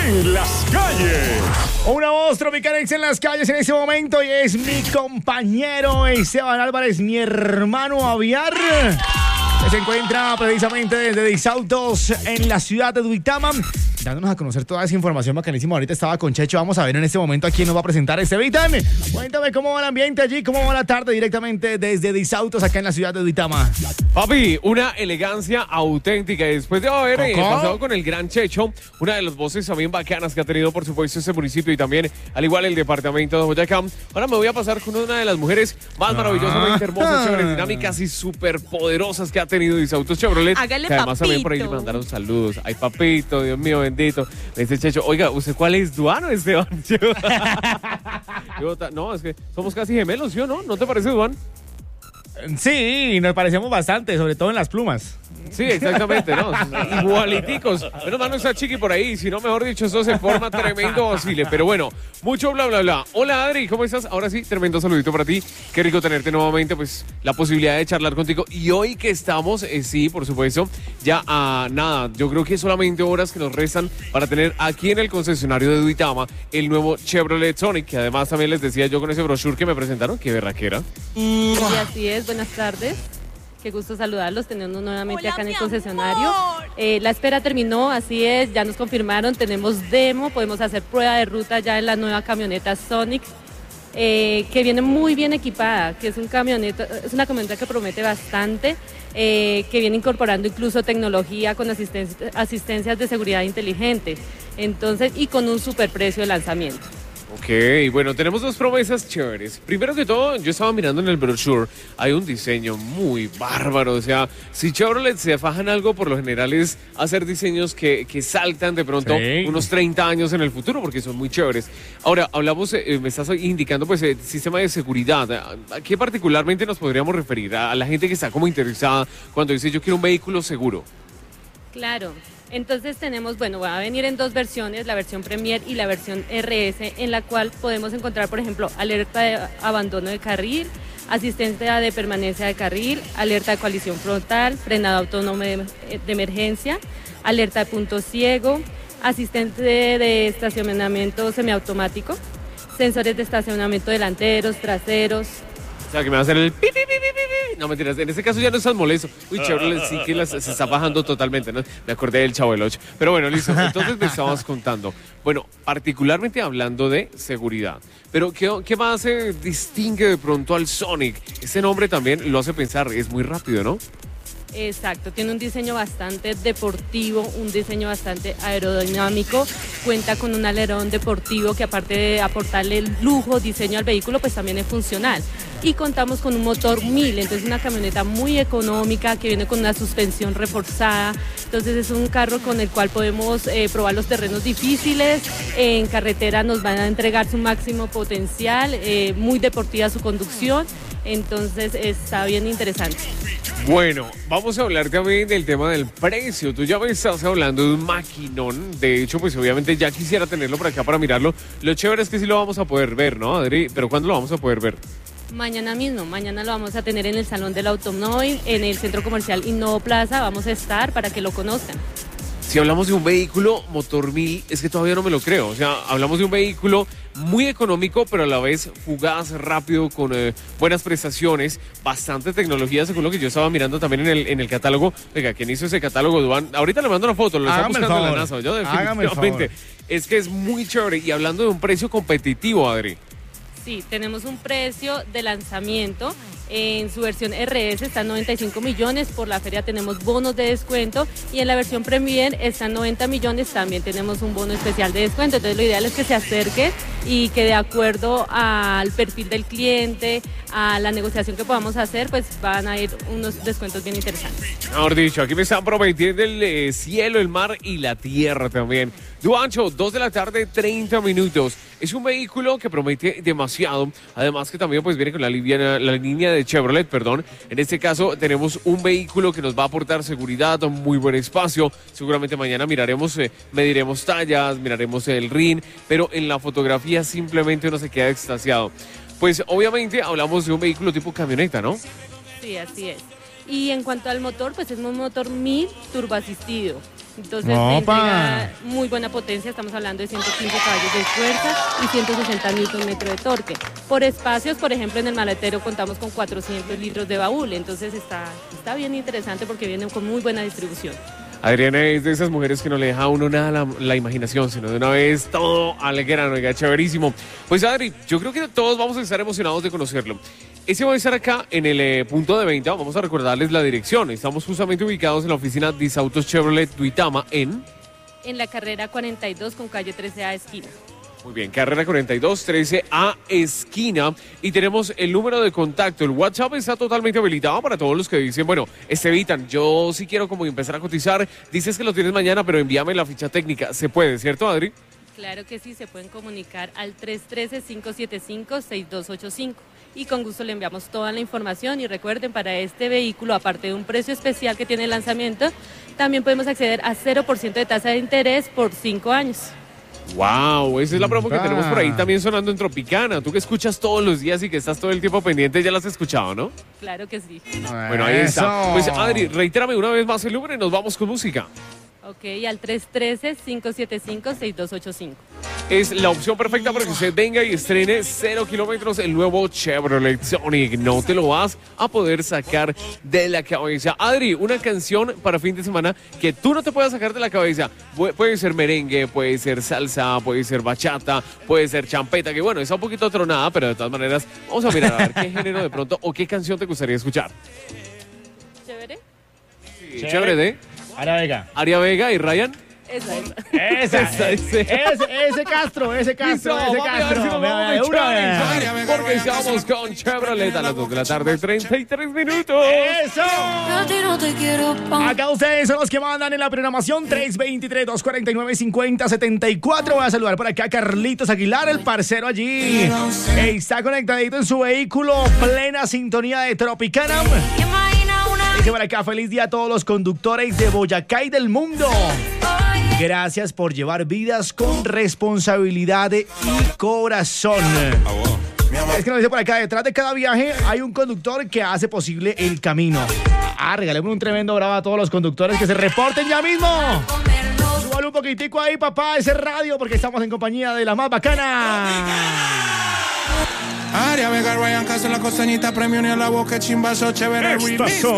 en las calles. Una voz tropical en las calles en este momento y es mi compañero Esteban Álvarez, mi hermano Aviar, que se encuentra precisamente desde Disautos en la ciudad de Duitama, dándonos a conocer toda esa información bacanísima. Ahorita estaba con Checho, vamos a ver en este momento a quién nos va a presentar Esteban. Cuéntame cómo va el ambiente allí, cómo va la tarde directamente desde Disautos acá en la ciudad de Duitama. Papi, una elegancia auténtica. Después de haber pasado con el gran Checho, una de las voces también bacanas que ha tenido, por supuesto, este municipio y también, al igual, el departamento de Boyacá. Ahora me voy a pasar con una de las mujeres más maravillosamente hermosas, chéveres, dinámicas y súper poderosas que ha tenido Disautos Chevrolet. Hágale, que además papito. también por ahí le mandaron saludos. Ay, papito, Dios mío, bendito. Me dice Checho, oiga, ¿usted cuál es, Duan o Esteban? No, es que somos casi gemelos, ¿sí o no? ¿No te parece, Duan? Sí, nos parecemos bastante, sobre todo en las plumas. Sí, exactamente, ¿no? Igualiticos. Menos mal no está Chiqui por ahí, si no, mejor dicho, eso se forma tremendo vacile. Pero bueno, mucho bla, bla, bla. Hola, Adri, ¿cómo estás? Ahora sí, tremendo saludito para ti. Qué rico tenerte nuevamente, pues, la posibilidad de charlar contigo. Y hoy que estamos, sí, por supuesto, ya a nada, yo creo que solamente horas que nos restan para tener aquí en el concesionario de Duitama el nuevo Chevrolet Sonic, que además también les decía yo con ese brochure que me presentaron, qué berraquera. Y así es, buenas tardes. Qué gusto saludarlos, teniendo nuevamente acá en el concesionario. La espera terminó, así es, ya nos confirmaron, tenemos demo, podemos hacer prueba de ruta ya en la nueva camioneta Sonic, que viene muy bien equipada, que es una camioneta que promete bastante, que viene incorporando incluso tecnología con asistencias de seguridad inteligentes, entonces, y con un superprecio de lanzamiento. Ok, bueno, tenemos dos promesas chéveres. Primero que todo, yo estaba mirando en el brochure, hay un diseño muy bárbaro. O sea, si Chevrolet se faja en algo, por lo general es hacer diseños que saltan de pronto unos 30 años en el futuro, porque son muy chéveres. Ahora, hablamos, me estás indicando, pues, el sistema de seguridad. ¿A qué particularmente nos podríamos referir? A la gente que está como interesada cuando dice yo quiero un vehículo seguro. Claro. Entonces tenemos, bueno, va a venir en dos versiones, la versión Premier y la versión RS, en la cual podemos encontrar, por ejemplo, alerta de abandono de carril, asistencia de permanencia de carril, alerta de colisión frontal, frenado autónomo de emergencia, alerta de punto ciego, asistente de estacionamiento semiautomático, sensores de estacionamiento delanteros, traseros. O sea, que me va a hacer el pi, pi, pi, pi, pi. No, mentiras, en ese caso ya no es tan molesto. Uy, Chevrolet sí que se está bajando totalmente, ¿no? Me acordé del Chavo del 8. Pero bueno, listo. Entonces me estabas contando. Bueno, particularmente hablando de seguridad. Pero, ¿qué más se distingue de pronto al Sonic? Ese nombre también lo hace pensar, es muy rápido, ¿no? Exacto, tiene un diseño bastante deportivo, un diseño bastante aerodinámico, cuenta con un alerón deportivo que aparte de aportarle lujo, diseño al vehículo, pues también es funcional. Y contamos con un motor 1000, entonces una camioneta muy económica que viene con una suspensión reforzada, entonces es un carro con el cual podemos probar los terrenos difíciles, en carretera nos van a entregar su máximo potencial, muy deportiva su conducción, entonces está bien interesante. Bueno, vamos a hablar también del tema del precio. Tú ya me estás hablando de un maquinón. De hecho, pues obviamente ya quisiera tenerlo por acá para mirarlo. Lo chévere es que sí lo vamos a poder ver, ¿no, Adri? Pero ¿cuándo lo vamos a poder ver? Mañana mismo, mañana lo vamos a tener en el Salón del Automóvil, en el Centro Comercial Innovo Plaza, vamos a estar para que lo conozcan. Si hablamos de un vehículo motor 1000, es que todavía no me lo creo. O sea, hablamos de un vehículo muy económico, pero a la vez fugaz, rápido, con buenas prestaciones, bastante tecnología, según lo que yo estaba mirando también en el catálogo. Oiga, ¿quién hizo ese catálogo, Duan? Ahorita le mando una foto, lo está buscando en la NASA. Yo definitivamente. Es que es muy chévere. Y hablando de un precio competitivo, Adri. Sí, tenemos un precio de lanzamiento. En su versión RS está en 95 millones, por la feria tenemos bonos de descuento y en la versión Premier está en 90 millones, también tenemos un bono especial de descuento. Entonces lo ideal es que se acerquen y que de acuerdo al perfil del cliente, a la negociación que podamos hacer, pues van a ir unos descuentos bien interesantes. Mejor dicho, aquí me están prometiendo el cielo, el mar y la tierra también. Duancho, 2 de la tarde, 30 minutos. Es un vehículo que promete demasiado. Además que también pues viene con la línea de Chevrolet, perdón. En este caso tenemos un vehículo que nos va a aportar seguridad, un muy buen espacio. Seguramente mañana miraremos, mediremos tallas, miraremos el RIN, pero en la fotografía simplemente uno se queda extasiado. Pues obviamente hablamos de un vehículo tipo camioneta, ¿no? Sí, así es. Y en cuanto al motor, pues es un motor 1000 turboasistido. Entonces le entrega muy buena potencia, estamos hablando de 115 caballos de fuerza y 160 Nm de torque. Por espacios, por ejemplo, en el maletero contamos con 400 litros de baúl, entonces está bien interesante porque viene con muy buena distribución. Adriana es de esas mujeres que no le deja a uno nada la imaginación, sino de una vez todo al grano, oiga, chéverísimo. Pues Adri, yo creo que todos vamos a estar emocionados de conocerlo. Ese va a estar acá en el punto de venta. Vamos a recordarles la dirección. Estamos justamente ubicados en la oficina Disautos Chevrolet Duitama en la carrera 42 con calle 13A esquina. Muy bien, carrera 42, 13A esquina. Y tenemos el número de contacto. El WhatsApp está totalmente habilitado para todos los que dicen, bueno, Estevitan, yo sí quiero como empezar a cotizar. Dices que lo tienes mañana, pero envíame la ficha técnica. Se puede, ¿cierto, Adri? Claro que sí, se pueden comunicar al 313-575-6285 y con gusto le enviamos toda la información. Y recuerden, para este vehículo, aparte de un precio especial que tiene el lanzamiento, también podemos acceder a 0% de tasa de interés por 5 años. Wow, esa es la promo que tenemos por ahí también sonando en Tropicana. Tú que escuchas todos los días y que estás todo el tiempo pendiente, ya la has escuchado, ¿no? Claro que sí. Bueno, ahí está. Pues Adri, reitérame una vez más el número y nos vamos con música. Ok, al 313-575-6285. Es la opción perfecta para que usted venga y estrene 0 kilómetros el nuevo Chevrolet Sonic. No te lo vas a poder sacar de la cabeza. Adri, una canción para fin de semana que tú no te puedas sacar de la cabeza. Puede ser merengue, puede ser salsa, puede ser bachata, puede ser champeta, que bueno, está un poquito tronada, pero de todas maneras vamos a mirar a ver qué género de pronto o qué canción te gustaría escuchar. ¿Chévere? Sí, chévere de Aria Vega y Ryan. Esa. Ese Castro. Porque estamos con Chevrolet a las 2 de la tarde, 33 minutos. ¡Eso! Acá ustedes son los que mandan en la programación 323-249-5074. Voy a saludar por acá a Carlitos Aguilar, el parcero allí. Está conectadito en su vehículo, plena sintonía de Tropicana. Dice por acá, feliz día a todos los conductores de Boyacá y del mundo. Gracias por llevar vidas con responsabilidad y corazón. Es que nos dice por acá, detrás de cada viaje hay un conductor que hace posible el camino. Regalemos un tremendo bravo a todos los conductores que se reporten ya mismo. Súbale un poquitico ahí, papá, ese radio, porque estamos en compañía de la más bacana. Aria Vega, Ryan Castro, la costañita, premio ni a la boca, chimbazo, chévere, remix.